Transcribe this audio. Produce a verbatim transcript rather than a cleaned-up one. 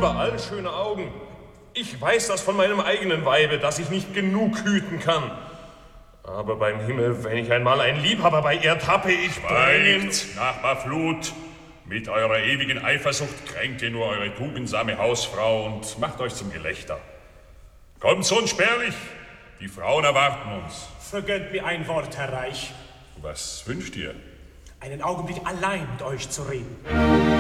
überall schöne Augen. Ich weiß das von meinem eigenen Weibe, dass ich nicht genug hüten kann. Aber beim Himmel, wenn ich einmal einen Liebhaber bei ihr tappe, ich bringe... Schweigt, Nachbar Flut. Mit eurer ewigen Eifersucht kränkt ihr nur eure tugendsame Hausfrau und macht euch zum Gelächter. Kommt so unspärlich, die Frauen erwarten uns. Vergönnt mir ein Wort, Herr Reich. Was wünscht ihr? Einen Augenblick allein mit euch zu reden.